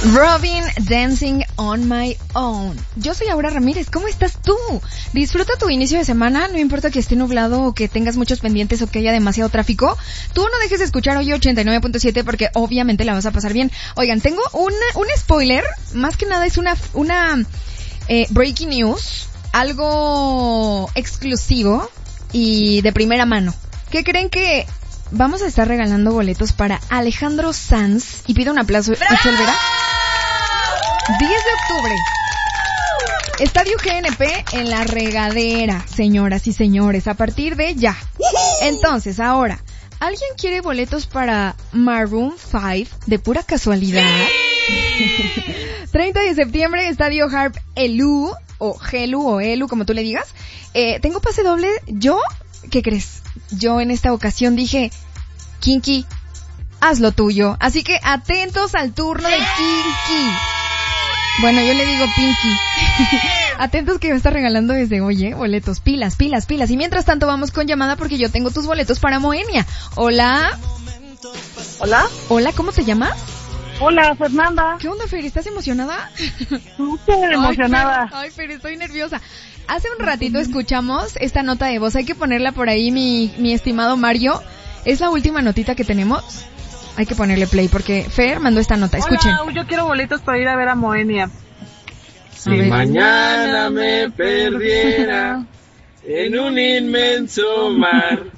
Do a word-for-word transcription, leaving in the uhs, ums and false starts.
Robin, Dancing on My Own. Yo soy Aura Ramírez, ¿cómo estás tú? Disfruta tu inicio de semana, no importa que esté nublado o que tengas muchos pendientes o que haya demasiado tráfico. Tú no dejes de escuchar hoy ochenta y nueve punto siete porque obviamente la vas a pasar bien. Oigan, tengo una, un spoiler, más que nada es una, una eh, breaking news, algo exclusivo y de primera mano. ¿Qué creen que vamos a estar regalando boletos para Alejandro Sanz? Y pido un aplauso. ¿Axel Vera? diez de octubre. Estadio G N P en La Regadera, señoras y señores, a partir de ya. Entonces, ahora, ¿alguien quiere boletos para Maroon cinco de pura casualidad? ¡Sí! treinta de septiembre, Estadio Harp Elu, o Gelu, o Elu, como tú le digas. Eh, tengo pase doble. Yo, ¿qué crees? Yo en esta ocasión dije, Kinky, haz lo tuyo. Así que atentos al turno de Kinky. Bueno, yo le digo Pinky. Atentos que me está regalando desde hoy, ¿eh? Boletos, pilas, pilas, pilas. Y mientras tanto vamos con llamada porque yo tengo tus boletos para Moenia. Hola. Hola. Hola, ¿cómo te llamas? Hola, Fernanda. ¿Qué onda, Fer? ¿Estás emocionada? Súper emocionada. Ay, Fer, ay, Fer, estoy nerviosa. Hace un ratito escuchamos esta nota de voz. Hay que ponerla por ahí, mi, mi estimado Mario. Es la última notita que tenemos. Hay que ponerle play porque Fer mandó esta nota. Escuchen. Hola, yo quiero boletos para ir a ver a Moenia. Si mañana me perdiera en un inmenso mar